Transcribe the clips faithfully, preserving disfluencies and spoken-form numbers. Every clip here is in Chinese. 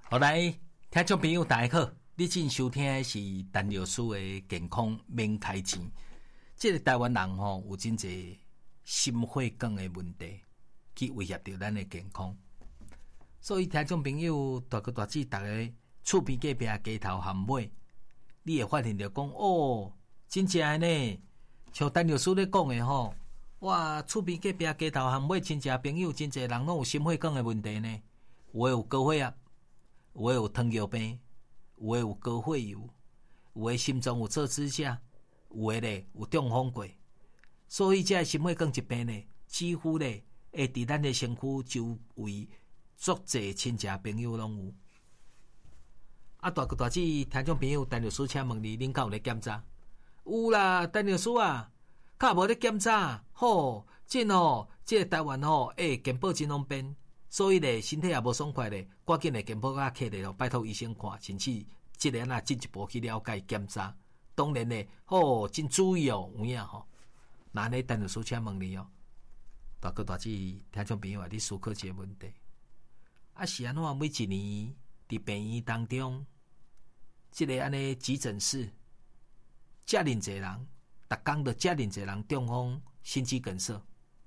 好来，听众朋友大家好，你正收听的是陈律师的健康免开钱。这个台湾人吼有真侪心血管的问题，去威胁到咱的健康。所以听众朋友大哥大姐，大家厝边隔壁街头巷尾，你会发现到讲哦，真正呢，像陈律师咧讲的吼，哇，厝边隔壁街头巷尾亲戚朋友真侪人拢有心血管的问题呢，有的有高血压。有的有糖尿病，有的有高血油，有的心脏有做支架，有的咧有中风过，所以这心血管疾病呢，几乎咧会伫咱的身躯周围足侪亲戚朋友拢有。啊，大哥大姐，听众朋友，陈律师请问你，恁敢有咧检查？有啦，陈律师啊，较无咧检查，吼，真吼，这个台湾吼，诶，健保真方便。所以咧，身体也无爽快咧，赶紧咧健保卡摕咧，拜托医生看，甚至即个啊进一步去了解检查。当然咧，哦，真注意哦，有影吼。那咧，陈律师请问你哦，大哥大姐，听众朋友啊，你思考一个问题，啊是安怎每一年伫病院当中，即、這個安尼急診室，遮爾濟人，逐工都遮爾濟人中風、心肌梗塞，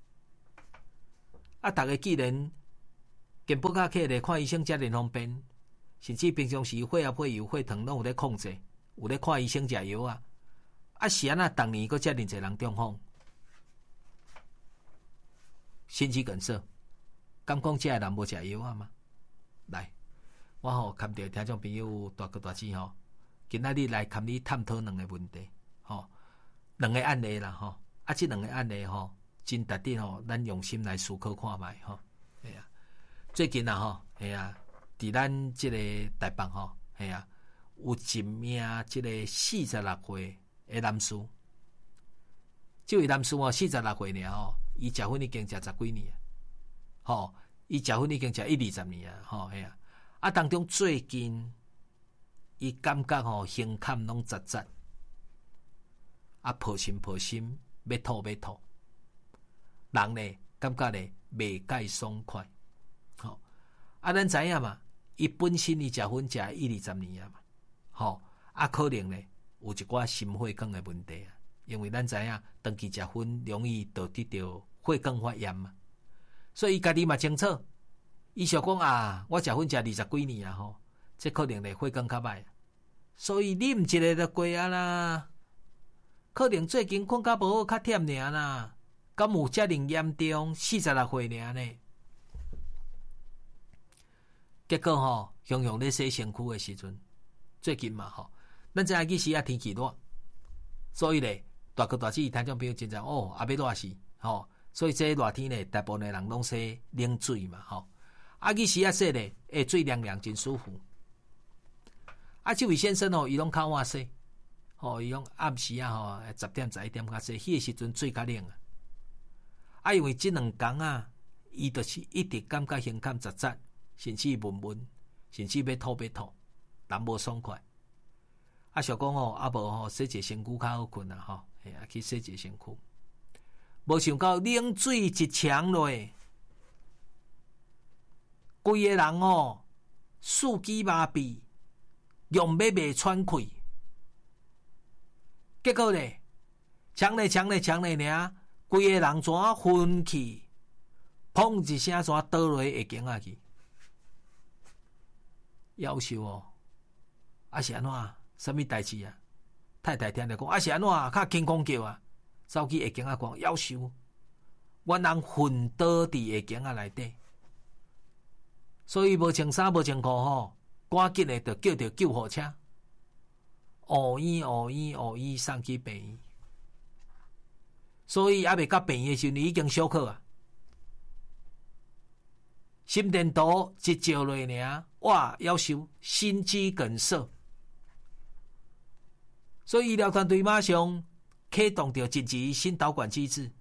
啊，逐個既然健保卡摕咧看醫生遮爾方便，甚至平常時血壓、血油、血糖攏有咧控制，有咧看醫生食藥啊。啊是安那逐年閣遮爾濟人中風、心肌梗塞，敢講遮個人無食藥啊嘛？來，我吼看到聽眾朋友大哥大姐吼，今仔日來跟你探討兩個問題，吼，兩個案例啦，吼，啊，這兩個案例吼，真值得吼，咱用心來思考看覓吼，係啊。最近啊，吼，係啊，佇咱即個台北吼，係啊，有一名即個四十六歲的男士，這位男士哦，四十六歲呢，吼，伊食薰已經食十幾年啊，吼，伊食薰已經食一二十年啊，吼，係啊，啊當中最近伊感覺吼胸坎攏窒窒，啊抱心抱心，要吐要吐，人呢感覺呢未介爽快。吼、哦，啊，咱知影嘛，伊本身伊食薰食一二十年啊嘛，吼、哦，啊，可能咧有一寡心血管的問題啊，因為咱知影長期食薰容易導致到血管發炎嘛，所以伊家己嘛清楚，伊想講啊，我食薰食二十幾年啊，吼，這可能咧血管較歹，所以啉一個就過啊啦，可能最近困較無好，較忝爾啦，敢有遮爾嚴重？四十六歲爾呢？結果吼，雄雄咧洗身軀的時陣，最近嘛吼，咱知影幾時啊天氣熱，所以咧大哥大姐聽眾朋友真正哦，也要熱死吼，所以這熱天咧，大部分人攏洗冷水嘛吼，啊幾時啊洗咧，誒水涼涼真舒服。啊，這位先生吼，伊攏較晚洗，吼伊攏暗時啊吼，十點十一點較洗，迄個時陣水較冷啊。啊，因為這兩工啊，伊就是一直感覺胸坎窒窒。甚至悶悶，甚至要吐要吐，人無爽快。啊，想講吼，啊無吼，洗一身軀較好困啊，吼，係啊，去洗一身軀。無想到冷水一槍落，規個人吼，四肢麻痹，用要未喘氣。結果咧，槍咧槍咧槍咧爾，規個人怎昏去，砰一聲怎倒落下境啊去。夭壽哦，啊是安怎？什麼代志啊？太太聽着講，啊是安怎？較輕狂叫啊，走去下境啊講夭壽，阮人昏倒佇下境啊內底，所以無穿衫無穿褲吼，趕緊的就叫着救護車，烏醫烏醫烏醫送去病院，所以還未到病院的時候，已經小可啊。心電圖一照落爾，哇！夭壽心肌梗塞，所以醫療團隊馬上啟動着緊急心導管機制。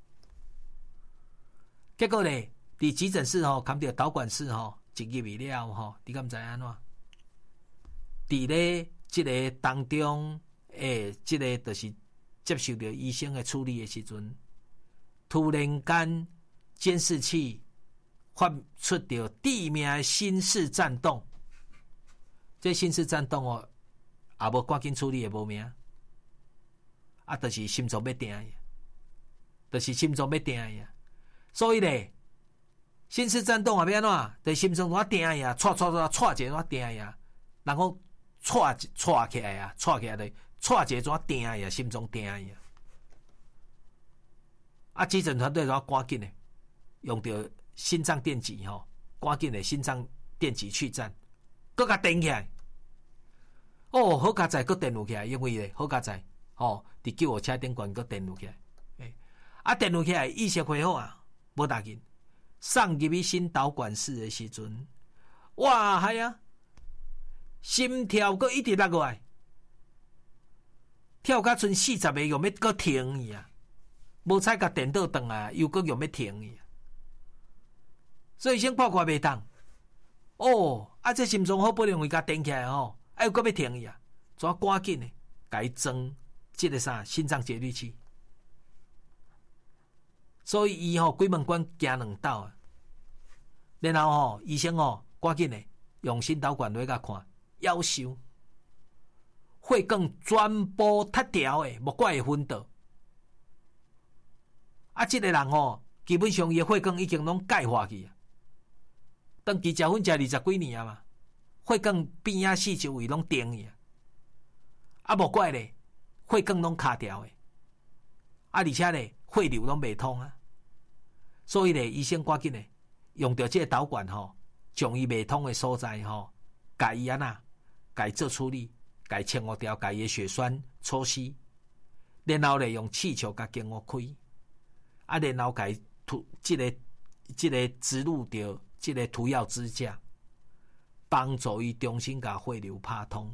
結果咧，佇急診室吼，看到導管室吼，一入去了吼，你敢知安怎？佇咧即個當中，誒，即個就是接受着醫生嘅處理嘅時陣，突然間監視器發出着地面心室顫動， 这心室颤动哦，也无赶紧处理也无命，啊，就是心脏要停呀，就是心脏要停呀。所以咧，心室颤动也要安怎？就是心脏怎停呀，踹踹踹踹一下怎停呀，然后踹踹起来呀，踹起来咧，踹一下怎停呀，心脏停呀。啊，急诊团队怎赶紧的，用到心脏电极吼，赶紧的心脏电极去颤，搁甲电起来。哦，好佳哉，搁电落起来，因为咧好佳哉，吼，伫救护车顶悬搁电落起来，诶，啊电落起来，意识恢复啊，无大紧，送入去心导管室的时阵，哇，系啊，心跳搁一直落过来，跳甲剩四十个用要搁停去啊，无彩甲电倒转来，又搁用要停去，所以先看看袂当。哦，啊，这心脏好不容易甲电起来吼。哎，又搁要停伊啊！怎赶紧的，甲伊装即个啥心脏节律器。所以伊吼鬼门关行两道啊。然后吼医生吼赶紧的用心导管来甲看，夭寿，血管全部塌掉的，莫怪会昏倒。啊，即、这个人吼基本上伊血管已经拢钙化去啊。当期食薰食二十几年啊嘛。血管边仔四周围拢钉去，啊，无怪咧，血管拢卡掉的，啊，而且咧血流拢未通啊，所以咧医生赶紧咧用着这个导管吼，将伊未通的所在吼，甲伊安那，甲伊做处理，甲伊清除掉，甲伊的血栓抽吸，然后咧用气球甲经我开，啊，然后甲伊涂即个即个植入着即个涂药支架。帮助伊重新甲血流拍通，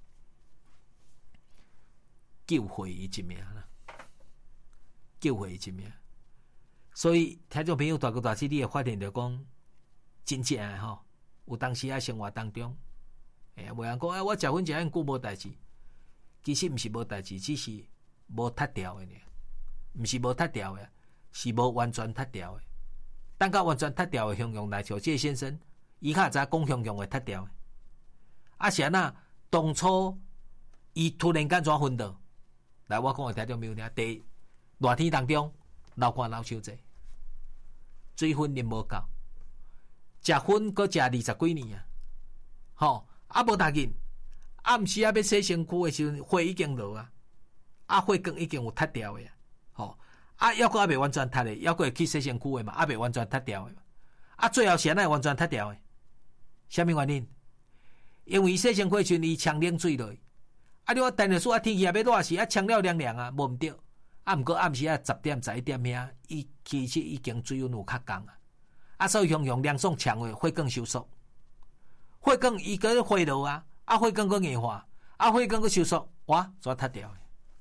救活伊一命啦！救活伊一命。所以听众朋友大哥大姐，你会发现着讲，真正诶吼，有当时啊生活当中，哎，有人讲啊，我食薰食遐久无代志，其实毋是无代志，只是无塌掉诶呢，毋是无塌掉诶，是无完全塌掉诶。等到完全塌掉诶，形容来像这先生。伊较早讲雄雄会塌掉，啊是安那当初伊突然间怎昏倒？来，我讲互听众朋友听，第热天当中流汗流伤济，水分啉无够，食薰搁食二十几年啊，吼啊无大紧，暗时啊要洗身躯的时阵，血已经落啊，啊血管已经有塌掉的啊，吼啊抑搁还未完全塌的，抑搁会去洗身躯的嘛，还未完全塌掉的嘛，啊最后是安那完全塌掉的。什么原因？因为洗身躯时伊呛冷水落，啊！你话电热水啊，天气也要热时啊，呛了凉凉啊，无毋对。啊，毋过暗时啊，十点十一点遐，伊其实已经水温有较降啊。啊，所以用用凉爽呛的，血管收缩，血管伊个回落啊，啊，血管个硬化，啊，血管个收缩，哇，怎塌掉？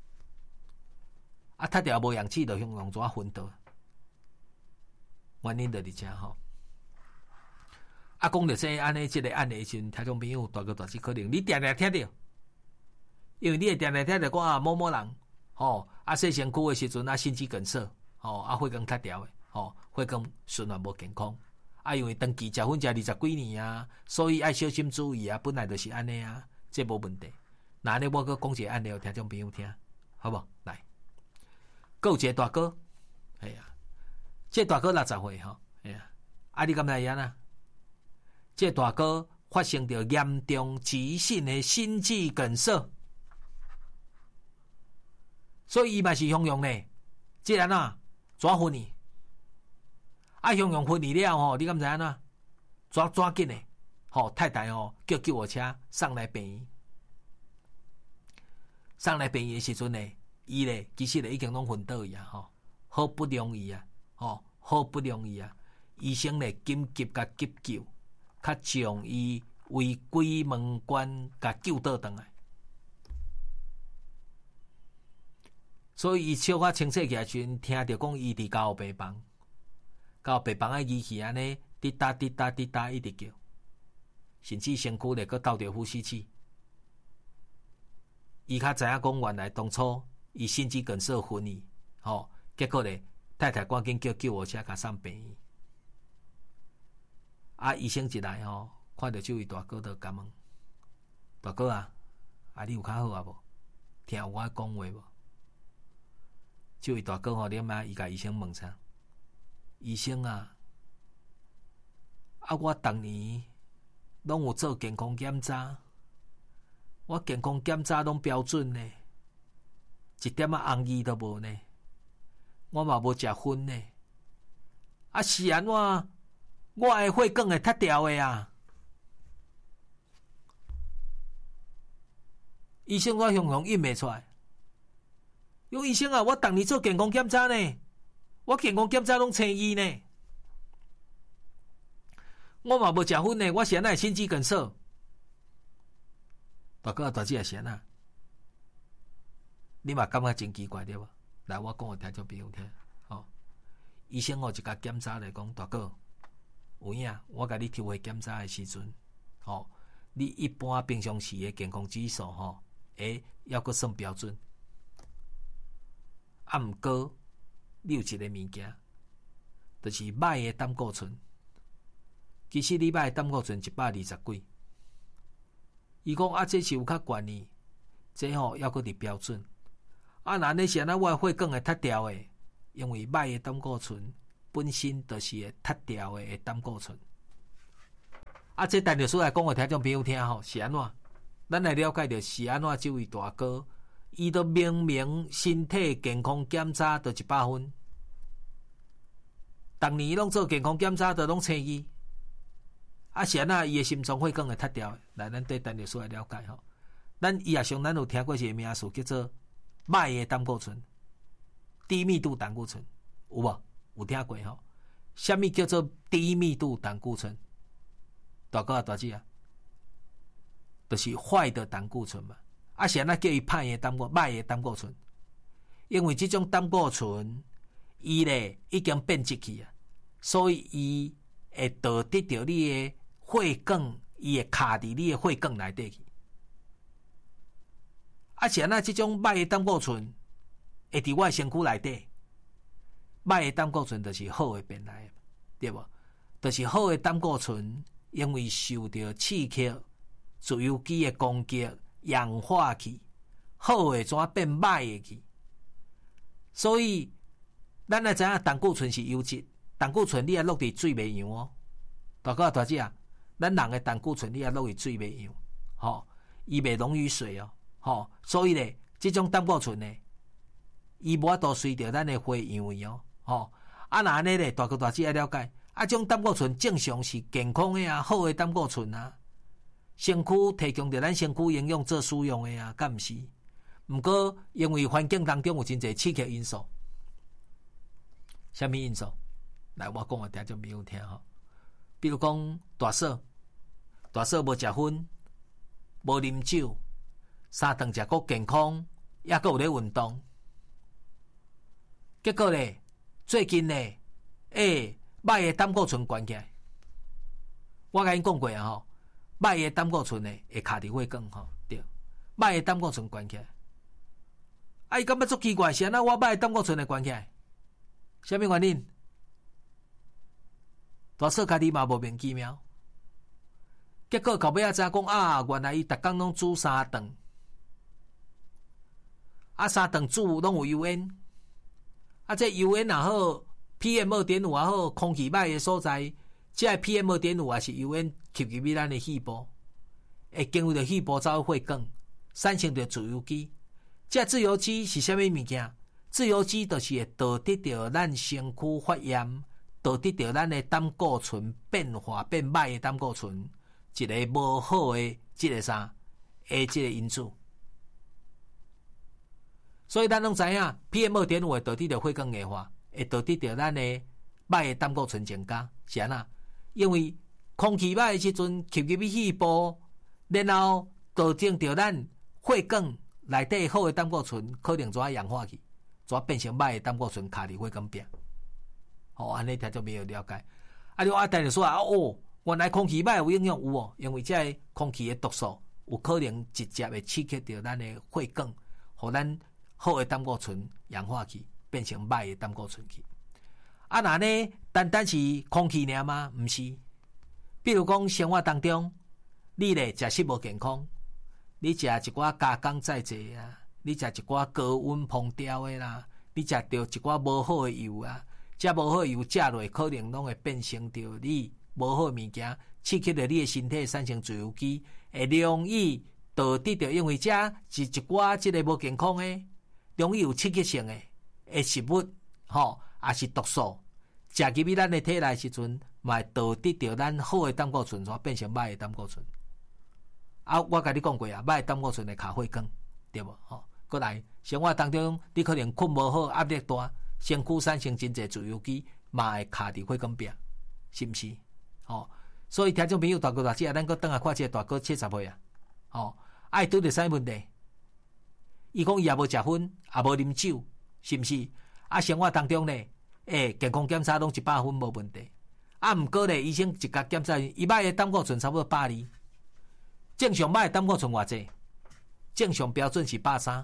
啊，塌掉无氧气，就用用怎昏倒？原因就伫遮吼。啊，讲着说安尼，即个案例时阵，听众朋友大哥大姐可能你定定听着，因为你会定定听着讲啊某某人，吼、哦、啊洗身躯的时阵啊心肌梗塞，吼、哦、啊血管塌掉的，吼、哦、血管循环无健康，啊因为长期食薰食二十几年啊，所以爱小心注意啊，本来就是安尼啊，这无问题。那安尼我搁讲一个案例，听众朋友听，好无？来，还有一个大哥，哎呀，这大哥六十岁吼，哎呀，啊你敢知影啊？这大哥发生着严重急性的心肌梗塞，所以伊嘛是雄雄呢。既然啊，怎昏去？啊，雄雄昏去了吼，你敢知影啊？怎怎紧的？吼，太太吼叫救护车送来病院，送来病院的时阵呢，伊咧其实咧已经拢昏倒去啊，吼，好不容易啊，吼，好不容易啊，医生咧紧急甲急救。较将伊为鬼门关甲救倒转来，所以伊小可清醒起来时阵，听着讲伊伫家有病房，家有病房的仪器安尼滴答滴答滴答一直叫，甚至身躯咧搁斗着呼吸器。伊较知影讲原来当初伊心肌梗塞昏去，吼、哦，结果咧太太赶紧叫救护车甲送病院。啊！医生一来吼，看到这位大哥就甲问： 大哥啊，啊你有较好啊无？听我讲话无？这位大哥吼，连嘛伊甲医生问啥？医生啊，啊我逐年拢有做健康检查，我健康检查拢标准呢，一点仔红字都无呢，我嘛无食薰呢，啊是安怎？我的血管会塌掉的啊！医生我雄雄印袂出来。有医生啊，我逐年做健康检查呢，我健康检查拢青衣呢，我嘛无食薰呢，我是安怎心肌梗塞？大哥大姐也是安怎？你嘛感觉真奇怪对无？来，我讲互听众朋友听，吼、哦，医生哦一甲检查来讲，大哥，有影，我甲你抽血检查的时阵，吼、哦，你一般平常时的健康指数吼，诶、哦，还阁算标准。啊，毋过你有一个物件，就是歹的胆固醇。其实你歹的胆固醇一百二十几，伊讲啊，这是有较悬呢，这吼还阁伫标准。啊，那你是安那我的血管会塌掉的，因为歹的胆固醇本身就是会塌掉的胆固醇。啊，这陈律师来讲互听众朋友听吼，是安怎？咱来了解着是安怎这位大哥。伊都明明身体健康检查都一百分，逐年拢做健康检查都拢青衣，啊是安那伊的心脏血管会塌掉的。来，咱对陈律师来了解吼。咱医学上咱有听过一个名词叫做歹的胆固醇，低密度胆固醇，有无？有听过吼？什么叫做低密度胆固醇？大哥啊，大姐啊，就是坏的胆固醇嘛。啊，是安那叫伊歹的胆固歹的胆固醇，因为即种胆固醇，伊咧已經变质去啊，所以伊会导致着你的血管，伊会卡伫你的血管内底去。啊，是安那即种歹的胆固醇会伫我的身躯内底，歹的胆固醇就是好的变来，对无？就是好的胆固醇，因为受到刺激、自由基的攻击。氧化去，好的怎变歹的去？所以，咱来知影胆固醇是优质，胆固醇你也落伫水袂扬哦。大哥大姐啊，咱人的胆固醇你也落伫水袂扬，吼、哦，伊袂溶于水哦，吼、哦，所以咧，这种胆固醇呢，伊无法度随着咱的血扬去哦，吼、哦，啊那安尼咧，大哥大姐要了解，啊，这种胆固醇正常是健康的啊，好的胆固醇啊。身躯提供着咱身躯营养做使用的啊，敢毋是？毋过因为环境当中有真侪刺激因素，什么因素？来，我讲互听众朋友听吼。比如讲大嫂，大嫂无食薰，无啉酒，三顿食够健康，也够有咧运动。结果咧，最近咧，诶、欸，歹的胆固醇悬起来。我甲因讲过啊吼。歹的胆固醇呢，会卡伫血管吼，对。歹的胆固醇悬起来，啊，伊感觉足奇怪，是安那我歹的胆固醇会悬起来？什么原因？大嫂家己嘛无明其妙，结果后尾仔知影讲啊，原来伊逐工拢煮三顿，啊三顿煮拢有油烟，啊这油烟也好 ，P M 二点五也好，空气歹的所在。这 P M 二点五也是油烟吸入去咱的细胞，会经过着细胞走血管，产生着自由基。这自由基是啥物物件？自由基就是会导致着咱身躯发炎，导致着咱的胆固醇变化变歹的胆固醇，一个无好的即个啥，诶，即个因素。所以咱拢知影 ，P M 二点五会导致着血管硬化，会导致着咱的歹的胆固醇增加，是安那？因为空气歹的时阵吸入去细胞，然后导致着咱血管内底好的胆固醇可能怎氧化去，怎变成歹的胆固醇卡伫血管壁。好、哦，安尼听众朋友了解。啊，你话等于说啊，哦，原来空气歹有影响有哦，因为这空气的毒素有可能直接会刺激到咱的血管，互咱好的胆固醇氧化去，变成歹的胆固醇去。啊，那呢？单单是空气尔吗？毋是。比如讲，生活当中，你咧食食无健康， 你食一寡加工再济啊，你食一寡高温烹调的啦，你食着一寡无好的油啊，这无好的油食落可能拢会变成着你无好物件，刺激着你的身体产生自由基，会容易导致着因为这是一寡即个无健康的，容易有刺激性的的食物，吼，也是毒素，食入去咱的体内时阵，嘛会导致着咱好的胆固醇所变成歹的胆固醇。啊，我甲你讲过啊，歹的胆固醇会卡血管，对无？吼，过来生活当中，你可能困无好，压力大，身躯产生真侪自由基，嘛会卡伫血管壁，是毋是？吼，所以听众朋友大哥大姐啊，咱搁倒来看这个大哥七十岁啊，吼，爱拄着啥问题？伊讲伊也无食薰，也无啉酒，是毋是？啊，生活当中呢，诶、欸，健康检查拢一百分无问题。啊，毋过咧，医生一甲检查，伊歹的胆固醇差不多百二，正常歹的胆固醇偌济？正常标准是百三。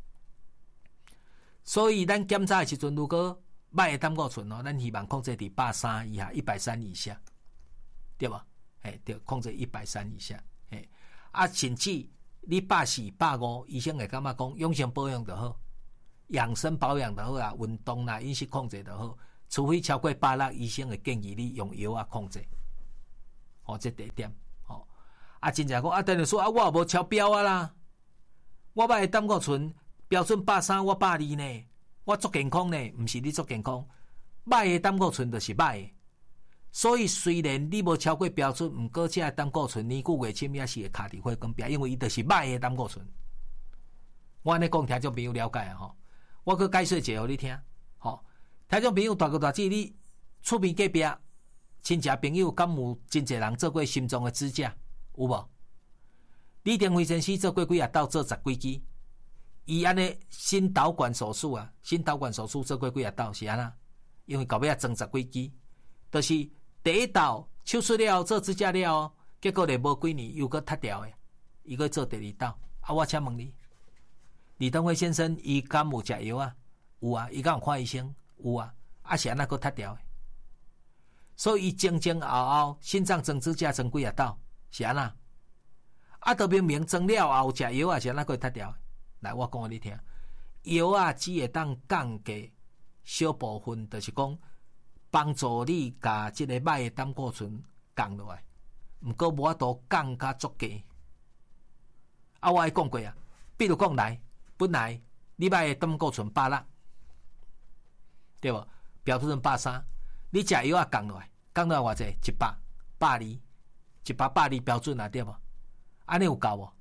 所以咱检查的时阵，如果歹的胆固醇哦，咱希望控制伫百三以下，一百三以下，对无？嘿，对，控制一百三以下。嘿，啊，甚至你百四、百五，医生会感觉讲养生保养就好，养生保养就好啊，运动啦、饮食控制就好。除非超过百六，医生会建议你用药啊控制。哦，这第一点。哦，啊，真正讲啊，等于说啊，我也无超标啊啦，我歹的胆固醇标准百三，我百二呢，我足健康呢，毋是你足健康，歹的胆固醇就是歹的。所以虽然你无超过标准，毋过这胆固醇年久月深也是会卡伫血管壁，因为伊就是歹的胆固醇。我安尼讲，听众朋友了解啊吼，我去解释一下互你听，吼。听众朋友大哥大姐，你厝边隔壁亲戚朋友，敢有真侪人做过心脏的支架？有无？李登辉先生做过几啊道，做十几支。伊安尼心导管手术啊，心导管手术做过几啊道是安那？因为到尾啊装十几支，就是第一道手术了做支架了，结果咧无几年又搁塌掉的，伊搁做第二道。啊，我请问你，李登辉先生伊敢有食药啊？有啊，伊敢有看医生？有啊，啊是安那个塌掉的，所以伊前前后后心脏装支架装几啊道，是安那？啊，都明明装了后食药啊，是安那个塌掉的。来，我讲互你听，药啊只会当降低小部分，就是讲帮助你甲即个歹的胆固醇降落来，毋过无法度降甲足低。啊，我爱讲过啊，比如讲来，本来你歹的胆固醇百六。对无？标准百三，你食药啊降落来，降落来偌济？一百、百二、一百、百二标准啊，对无？安尼有够无？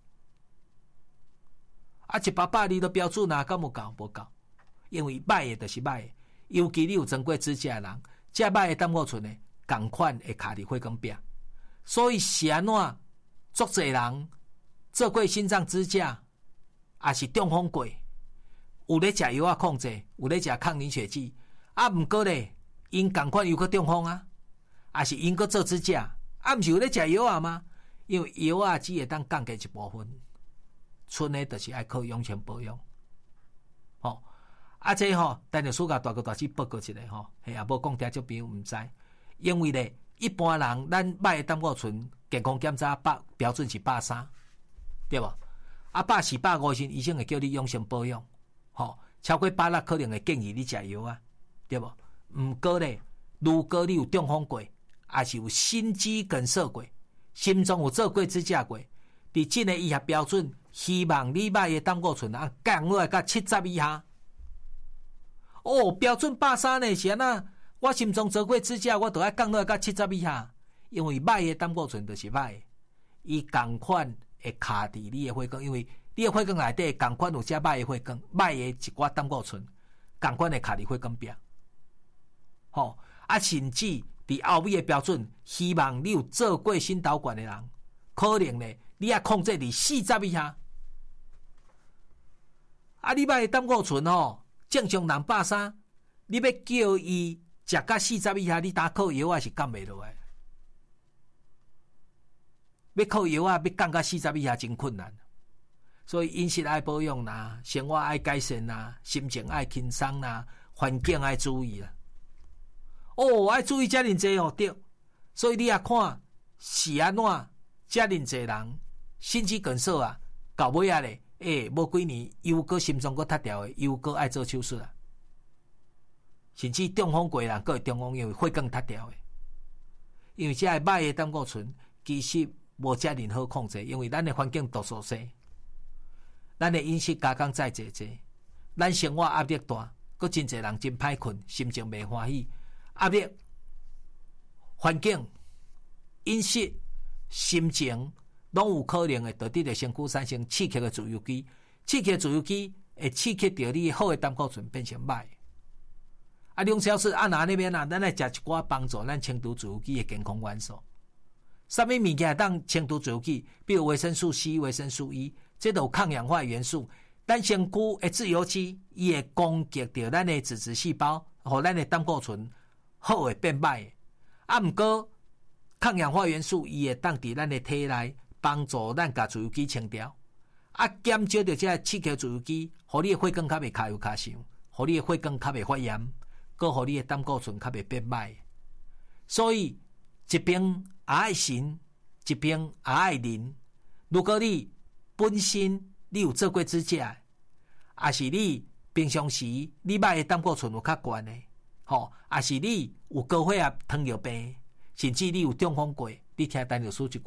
啊，一百、百二都标准啊，敢有够？无够，因为歹的就是歹的，尤其你有装过支架的人，这歹的胆固醇呢，共款会卡伫血管壁，所以是安怎？足侪人做过心脏支架，也是中风过，有咧食药啊控制，有咧食抗凝血剂。啊，毋过咧，因共款又搁中风啊，啊是因搁做支架，啊毋是有咧食药啊吗？因为药啊只会当降低一部分，剩诶就是爱靠养生保养。吼、哦，啊这吼，等下暑假大哥大姐报告一下吼，系也无讲听众朋友毋知，因为咧一般人咱歹诶胆固醇健康检查百标准是百三，对无？啊百四百五时医生会叫你养生保养，吼、哦，超过百六可能会建议你食药啊。对无？毋过咧，如果你有中风过，还是有心肌梗塞过，心脏有做过支架过，伫即个医学标准，希望你歹的胆固醇啊降落来到七十以下。哦，标准百三呢是安那？我心脏做过支架，我都要降落来到七十以下，因为歹的胆固醇就是歹的，伊共款会卡伫你的血管，因为你的血管内底共款有遮歹的血管，歹的一寡胆固醇，共款会卡伫血管壁。吼、哦，啊，甚至伫后尾的标准，希望你有做过心导管的人，可能咧，你也控制伫四十以下。啊，你歹的胆固醇吼，正常人百三，你要叫伊食到四十以下，你打靠药啊是降袂落来。要靠药啊，要降到四十以下真困难。所以饮食爱保养啦，生活爱改善啦，心情爱轻松啦，环境爱注意啦。哦，爱注意遮尔济哦，对。所以你也看是安怎，遮尔济人心肌梗塞啊， 到尾啊咧，诶、欸，无几年又搁心脏搁塌掉诶，又搁爱做手术啊。甚至中风过人，搁会中风因为血管塌掉诶。因为这个歹诶胆固醇其实无遮尔好控制，因为咱诶环境毒素细，咱诶饮食加工再济济，咱生活压力大，搁真侪人真歹困，心情袂欢喜，压力、环境、饮食、心情，拢有可能会导致着身躯产生刺激诶自由基，刺激自由基会刺激着你好诶胆固醇变成歹。啊，两小时啊，那那边啊，咱来食一寡帮助咱清除自由基的健康元素。什么物件当清除自由基？比如维生素 C、维生素 E， 这都有抗氧化元素。咱身躯的自由基，伊会攻击到咱的脂质细胞，互咱的胆固醇好会变歹。啊，毋过抗氧化元素伊会当伫咱的体内帮助咱甲自由基清掉。啊，减少着这刺激自由基，互你的血管较袂卡油卡伤，互你的血管较袂发炎。搁互你的胆固醇较袂变歹，所以一边也爱神，一边也爱人。如果你本身你有做过指甲，也是你平常时你买的胆固醇有较悬的，吼，也是你有高血压、糖尿病，甚至你有中风过，你听陈律师一句。